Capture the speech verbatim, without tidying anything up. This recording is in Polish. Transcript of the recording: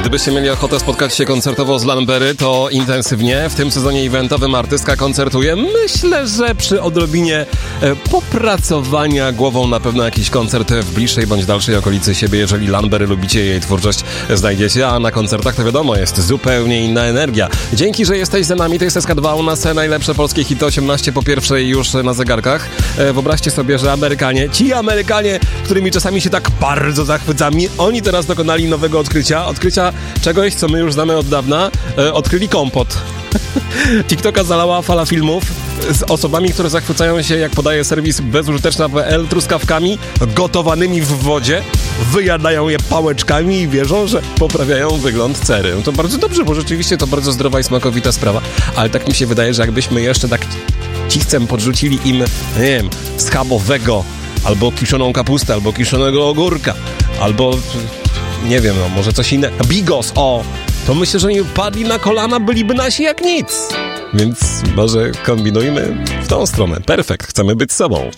Gdybyście mieli ochotę spotkać się koncertowo z Lanbery, to intensywnie. W tym sezonie eventowym artystka koncertuje. Myślę, że przy odrobinie e, popracowania głową na pewno jakiś koncert w bliższej bądź dalszej okolicy siebie. Jeżeli Lanbery lubicie, jej twórczość znajdziecie, a na koncertach to wiadomo, jest zupełnie inna energia. Dzięki, że jesteś za nami. To jest S K dwa, u nas najlepsze polskie hity, osiemnaście po pierwszej już na zegarkach. E, wyobraźcie sobie, że Amerykanie, ci Amerykanie, którymi czasami się tak bardzo zachwycamy, oni teraz dokonali nowego odkrycia. Odkrycia czegoś, co my już znamy od dawna. E, odkryli kompot. TikToka zalała fala filmów z osobami, które zachwycają się, jak podaje serwis bezużyteczna kropka p l, truskawkami gotowanymi w wodzie, wyjadają je pałeczkami i wierzą, że poprawiają wygląd cery. No to bardzo dobrze, bo rzeczywiście to bardzo zdrowa i smakowita sprawa, ale tak mi się wydaje, że jakbyśmy jeszcze tak cichcem podrzucili im, nie wiem, schabowego, albo kiszoną kapustę, albo kiszonego ogórka, albo nie wiem, no może coś innego, bigos, o, to myślę, że oni padli na kolana, byliby nasi jak nic. Więc może kombinujmy w tą stronę. Perfekt, chcemy być sobą.